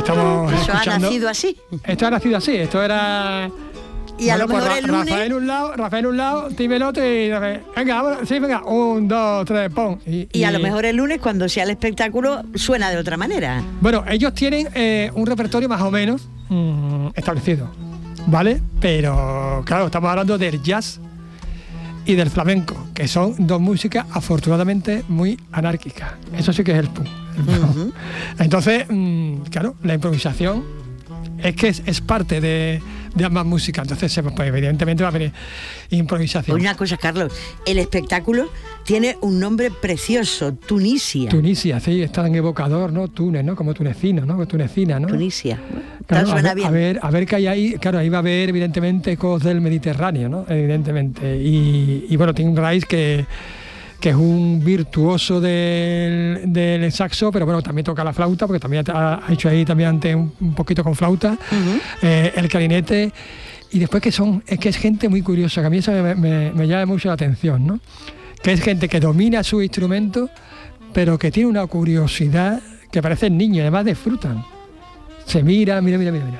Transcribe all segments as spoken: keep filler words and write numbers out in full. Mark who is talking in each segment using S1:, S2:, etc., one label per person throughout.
S1: estamos
S2: Eso
S1: escuchando.
S2: ha nacido así.
S1: Esto ha nacido así, esto era...
S2: Y a
S1: bueno,
S2: lo mejor
S1: pues,
S2: el lunes...
S1: Rafael un lado, Rafael un lado, Tim el otro y Rafael, venga, vámonos, sí, venga, un, dos, tres, pon. Y,
S2: Y a lo mejor el lunes, cuando sea el espectáculo, suena de otra manera.
S1: Bueno, ellos tienen eh, un repertorio más o menos mmm, establecido, ¿vale? Pero, claro, estamos hablando del jazz y del flamenco, que son dos músicas afortunadamente muy anárquicas. Eso sí que es el pum. El pum. Uh-huh. Entonces, mmm, claro, la improvisación es que es, es parte de, de ambas músicas. Entonces, pues, evidentemente va a venir improvisación.
S2: Una cosa, Carlos, el espectáculo tiene un nombre precioso, Tunisia.
S1: Tunisia, sí, es tan evocador, ¿no? Túnez, ¿no? Como tunecino, ¿no? Tunecina, ¿no?
S2: Tunisia.
S1: Claro,
S2: suena
S1: a, ver,
S2: bien.
S1: a ver, a ver qué hay ahí. Claro, ahí va a haber, evidentemente, ecos del Mediterráneo, ¿no? Evidentemente. Y, y bueno, Tim Rice, que, que es un virtuoso del, del saxo, pero bueno, también toca la flauta, porque también ha, ha hecho ahí también antes un, un poquito con flauta, uh-huh. eh, el clarinete. Y después que son, es que es gente muy curiosa, que a mí eso me, me, me llama mucho la atención, ¿no? Que es gente que domina su instrumento, pero que tiene una curiosidad que parecen niños, además disfrutan. Se mira, mira, mira, mira, mira.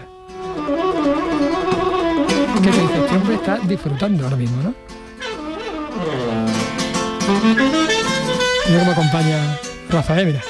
S1: ¿Qué te dice? Este hombre está disfrutando ahora mismo, ¿no? Mira cómo acompaña Rafael, mira.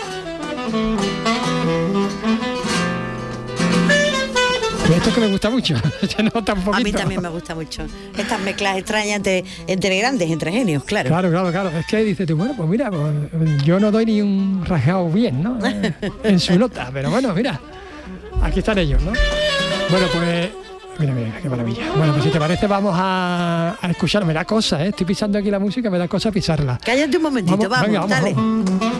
S1: Esto que me gusta mucho, se nota un poquito.
S2: A mí también me gusta mucho. Estas mezclas extrañas entre, entre grandes, entre genios, claro.
S1: Claro, claro, claro. Es que dices tú, bueno, pues mira, pues, yo no doy ni un rasgado bien, ¿no? Eh, en su nota, pero bueno, mira, aquí están ellos, ¿no? Bueno, pues, mira, mira, qué maravilla. Bueno, pues si te parece vamos a, a escuchar, me da cosa, ¿eh? Estoy pisando aquí la música, me da cosa pisarla.
S2: Cállate un momentito, vamos,
S1: vamos, venga, vamos
S2: dale.
S1: Vamos.